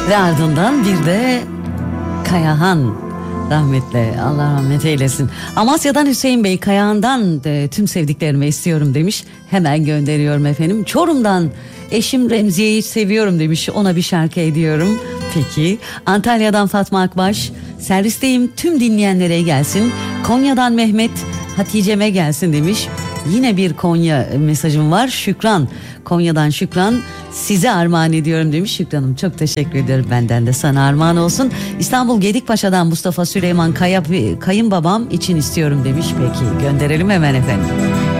Ve ardından bir de Kayahan, rahmetle, Allah rahmet eylesin. Amasya'dan Hüseyin Bey, Kayahan'dan tüm sevdiklerimi istiyorum demiş. Hemen gönderiyorum efendim. Çorum'dan eşim Remziye'yi seviyorum demiş. Ona bir şarkı ediyorum. Peki. Antalya'dan Fatma Akbaş, servisteyim, tüm dinleyenlere gelsin. Konya'dan Mehmet, Hatice'me gelsin demiş. Yine bir Konya mesajım var. Şükran, Konya'dan Şükran, size armağan ediyorum demiş. Şükran'ım çok teşekkür ederim, benden de sana armağan olsun. İstanbul Gedikpaşa'dan Mustafa Süleyman Kaya, kayınbabam için istiyorum demiş. Peki, gönderelim hemen efendim.